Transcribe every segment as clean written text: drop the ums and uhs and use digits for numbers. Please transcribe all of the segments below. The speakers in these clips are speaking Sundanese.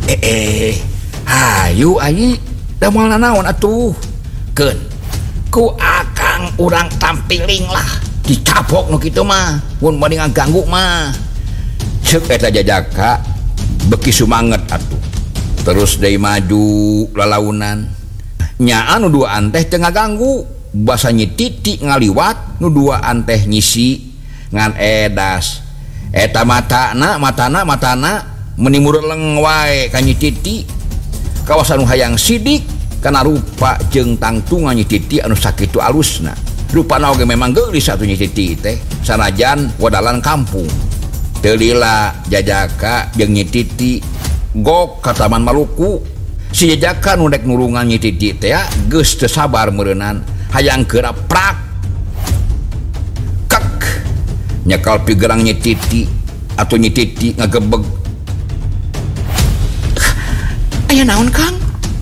Hayu Ayi da moal naon atuh keun ku akang urang tampiling lah dicapok nu kitu mah mun mending ganggu mah ceuk eta Jajaka beki sumanget atuh terus deui maju lalaunan nya anu duaan teh teu ngaganggu basa Nyi Titi ngaliwat nu duaan teh nyisi ngan edas eta matana meni mureleng wae ka Nyi Titi kawasan hayang sidik kana rupa jeung tangtungan Nyi Titi anu sakitu alusna rupana oge memang geulis atuh Nyi Titi teh sanajan wadalan kampung teu lila Jajaka jeung Nyi Titi gok ka Taman Maluku si Jajaka nu dek nulungan Nyi Titi teh geus teu sabar meureunnan hayang geura prak kek nyekal pigerang Nyi Titi atau Nyi Titi ngagebeg aya naon Kang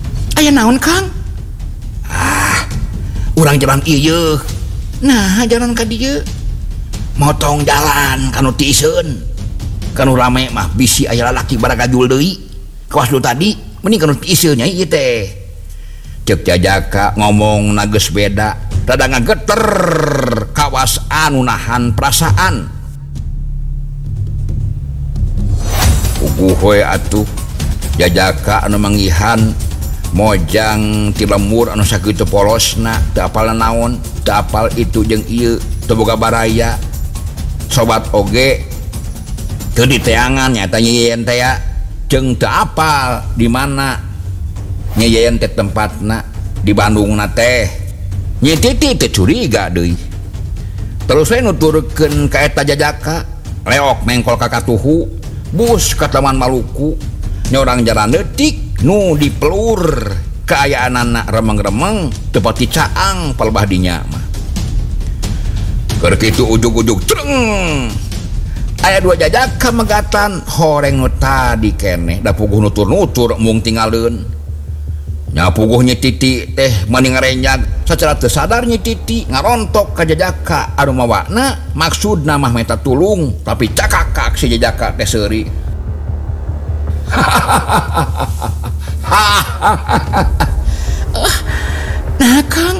urang jalan ieu nah jalan ka dieu motong jalan kanu tiiseun kanu rame mah bisi aya lalaki baragajul deui kawas lu tadi mending kanu tiiseun nya ieu teh ceuk Jajaka ngomong nageus beda rada ngageter kawas anu nahan perasaan uguh we atuh Jajaka anu manggihan mojang ti lemur anu sakitu polosna teu apal naon teu apal itu jeung ieu teu boga baraya sobat oge teu diteangan nyata nyeyen teh jeung teu apal di mana nyeyen teh tempatna di Bandungna teh Nyi Titi teh curiga deui terus we nuturkeun ka eta Jajaka leok mengkol ka katuhu bus ka Taman Maluku nyorang jalan leutik nu dipelur kaayaanana remeng-remeng teu pati caang palebah dinya mah keur kitu ujug-ujug creng aya dua Jajaka megatan horeng nu tadi keneh da puguh nutur-nutur mung tinggalkeun nya puguh Nyi Titi teh mani ngarenjag sacara teu sadar Nyi Titi ngarontok ka Jajaka anu mawana maksudna mah meta tulung tapi cakakak si Jajaka teh seuri nah Kang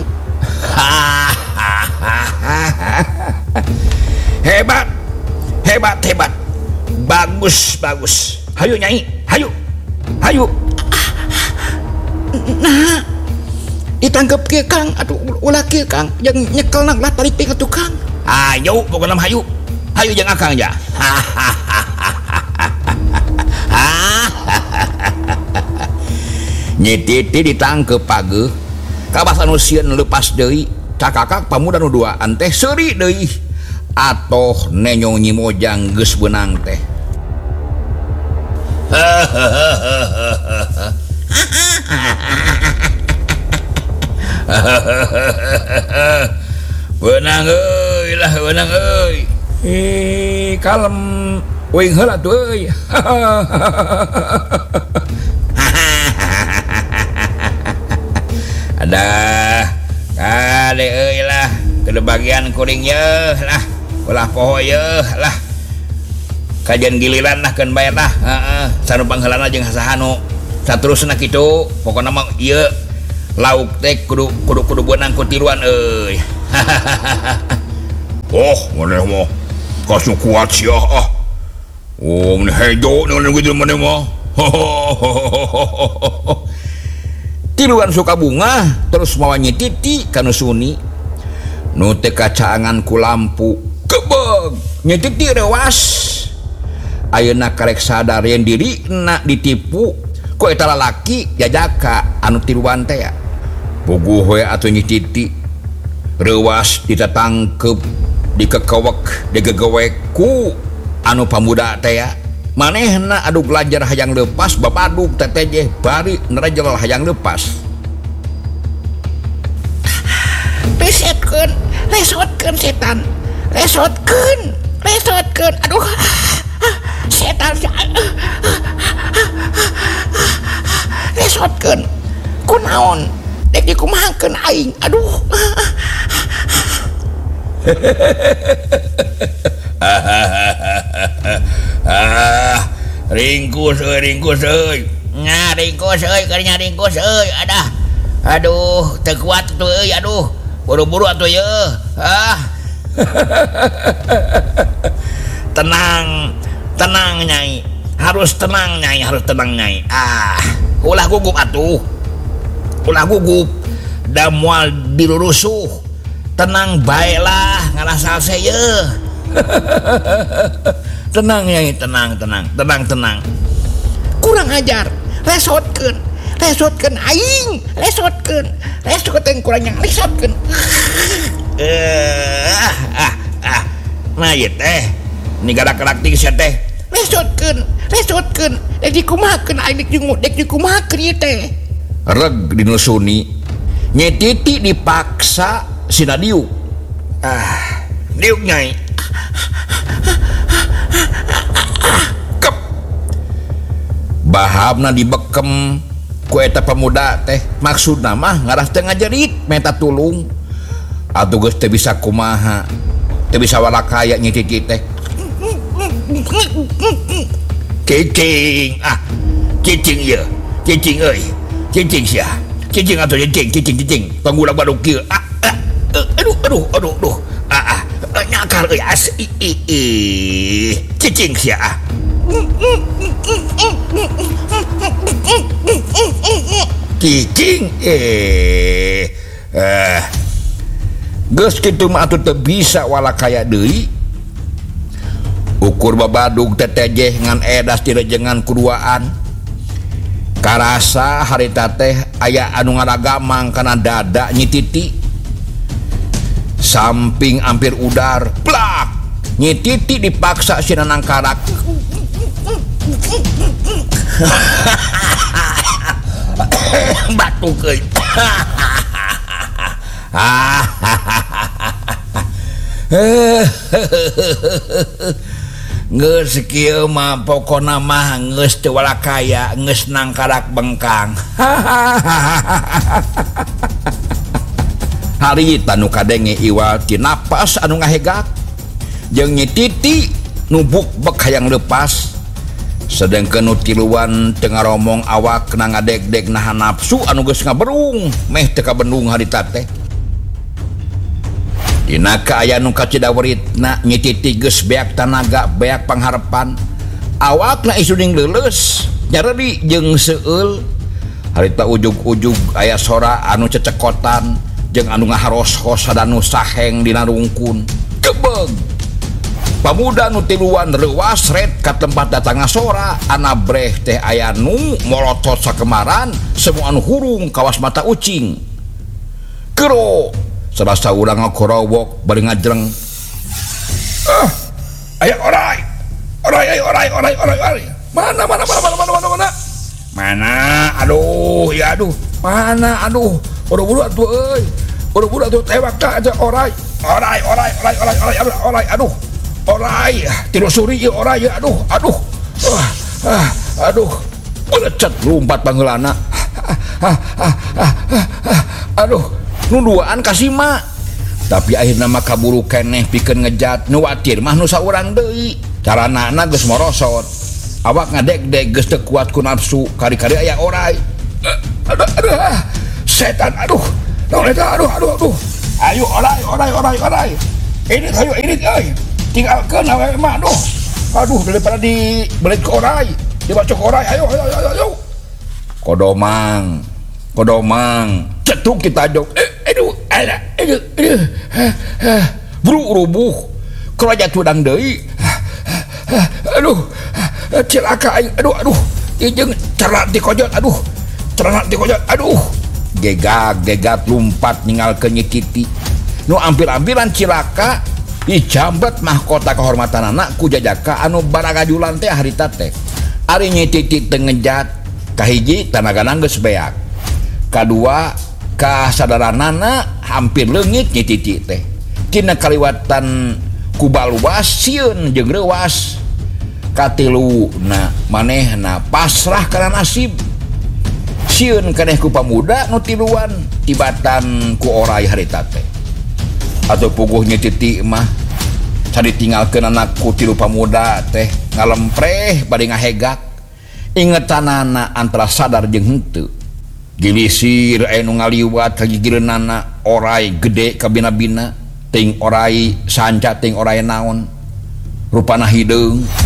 hebat bagus hayu Nyai hayu nah ditangkep kieu Kang atuh ulah kieu Kang jeung nyekelna lah tarik ping atuh Kang ayo pokona hayu jeung akang ja Nyi Titi ditangkep pageuh kabasa nu sieun leupas deui cakakak pamuda nu duaan teh seuri deui atoh nenyo Nyi Mojang geus beunang teh beunang euy kalem uing heula tuh euy adah kade euy lah ke bagian kuring yeuh lah ulah poho yeuh lah kajian giliran lah keun bayar lah heeh sanu pangheulana jeung sasahanu saterusna kitu pokona mah ieu lauk teh kudu beunang ku tiluan euy oh maneh mah kasu kuat sia ah oh maneh hejo nu kitu maneh mah tiluan suka bunga terus mawa Nyi Titi kanu suni nu teu kacaangan ku lampu kebeg Nyi Titi rewas ayeuna karek sadar yen dirina ditipu ku eta lalaki Jajaka anu tiluan teh puguh we atuh Nyi Titi rewas ditatangkep dikekewek digegewek ku anu pamuda teh manehna adu belajar hayang leupas bapadug teteh bari nerajel hayang leupas lesotkeun setan lesotkeun aduh setan lesotkeun kunaon dek dikumahakeun aing aduh ringkus euy Ringkus euy keur ringkus euy aduh teu kuat tuh euy aduh buru-buru atuh ye tenang Nyai harus tenang Nyai ulah gugup da moal dirurusuh tenang baiklah ngarasa saya tenang Nyai tenang kurang ajar lesotkeun aing lesotkeun kurang yang lesotkeun mayit ini garak-garak ting sia teh lesotkeun dek dikumahakeun aing dek dikumahakeun ieu teh reg dinusuni Nyai Titi dipaksa sina diuk Nyai kep bahabna dibekem ku eta pemuda teh maksudna mah ngaras teu ngajerit meta tulung atuh geus teu bisa kumaha teu bisa walakaya Nyai Titi teh cicing euy cicing sia cicing atuh cicing panggula baduk kieu aduh nyakar euy cicing sia cicing geus kitu mah atuh teu bisa walakaya deui ukur babadug tetejeh ngan edas direjengan kuduaan karasa harita teh aya anu ngaragamang kana dada Nyi Titi samping hampir udar plak Nyi Titi dipaksa sina nangkarak batuk euy geus kieu mah pokona mah geus teu walakaya geus nangkarak bengkang harita nu kadenge iwal ti napas anu ngahegak jeung Nyi Titi nubuk bek hayang leupas sedengkeun nu tiluan teu ngaromong awak kena ngadeg-deg nahan nafsu anu geus ngaberung meh teu kabendung harita teh dina kaayaan nu kacidaweuritna Nyi Titi geus beak tanaga beak pangharepan awakna isuning leuleus nyareri jeung seueul harita ujug-ujug aya sora anu cecekotan jeung anu ngaharos-hos sadanu saheng dina rungkun kebeg pamuda nu tiluan reuwas red ka tempat datangna sora anabreh teh aya nu molotot sakemaran semua anu hurung kawas mata ucing kero serasa urang ngakorowok bari ngajreng aya orai mana aduh mana buru-buru atuh euy buru-buru atuh tewak teh aja orai tilusuri ieu orai aduh lecet lumpat pangeulana nuduaan kasima tapi akhirna mah kaburu keneh pikeun ngejat nu watir mah nu saurang deui caranana geus morosot awak ngadeg-deg geus teu kuat ku nafsu kari-kari aya orai setan aduh ayo orai ini euy tinggalkeun awewe mah aduh daripada dibelit ke orai dibacok orai ayo kodomang cetuk kita jok buru rubuh kalau jatuh dang deui cilaka aing aduh jeung cernak dikojot gegag lumpat ninggalkeun Nyi Titi nu ampir-ampiran cilaka dijambret mahkota kehormatan anak ku jajaka anu baragajulan teh harita teh ari Nyi Titi teu ngejat kahiji tanagana geus beak kadua kasadaranana hampir leungit Nyi Titi teh tina kaliwatan kubaluas sieun jeung reuwas katiluna manehna pasrah kana nasib sieun keneh ku pamuda nu tiluan tibatan ku orai harita teh atuh puguh Nyi Titi mah saditinggalkeun anakku tilu pamuda teh ngalempreh bade ngahegak ingetanana antara sadar jeung henteu gilisir aya nu ngaliwat ka gigireunana orai gede ka bina-bina ting orai sanca ting orai naon rupana hideung